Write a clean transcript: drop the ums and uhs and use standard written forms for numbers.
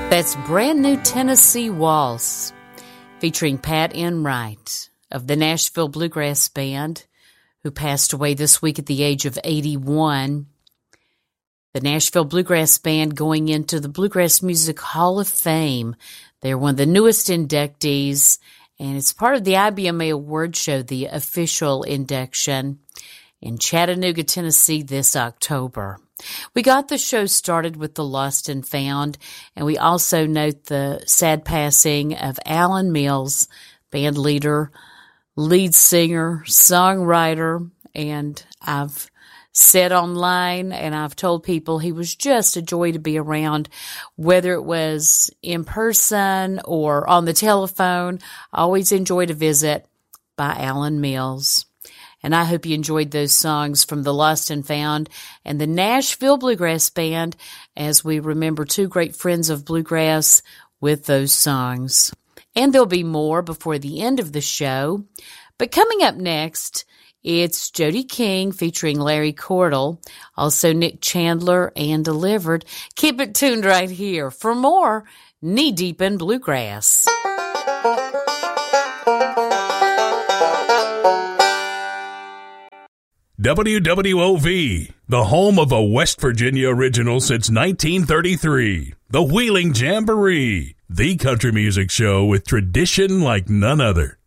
That's Brand New Tennessee Waltz, featuring Pat Enright of the Nashville Bluegrass Band, who passed away this week at the age of 81. The Nashville Bluegrass Band going into the Bluegrass Music Hall of Fame. They're one of the newest inductees, and it's part of the IBMA Award Show, the official induction, in Chattanooga, Tennessee this October. We got the show started with the Lost and Found, and we also note the sad passing of Alan Mills, band leader, lead singer, songwriter, and I've said online and I've told people he was just a joy to be around, whether it was in person or on the telephone. I always enjoyed a visit by Alan Mills. And I hope you enjoyed those songs from the Lost and Found and the Nashville Bluegrass Band as we remember two great friends of bluegrass with those songs. And there'll be more before the end of the show. But coming up next, it's Jody King featuring Larry Cordell, also Nick Chandler and Delivered. Keep it tuned right here for more Knee Deep in Bluegrass. WWOV, the home of a West Virginia original since 1933. The Wheeling Jamboree, the country music show with tradition like none other.